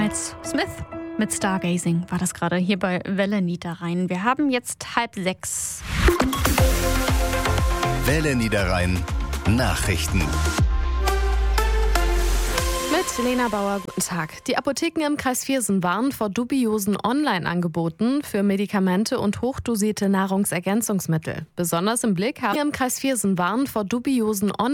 Miles Smith mit Stargazing war das gerade hier bei Welle Niederrhein. Wir haben jetzt 5:30. Welle Niederrhein Nachrichten. Mit Lena Bauer, guten Tag. Die Apotheken im Kreis Viersen warnen vor dubiosen Online-Angeboten für Medikamente und hochdosierte Nahrungsergänzungsmittel. Besonders im Blick haben wir im Kreis Viersen warnen vor dubiosen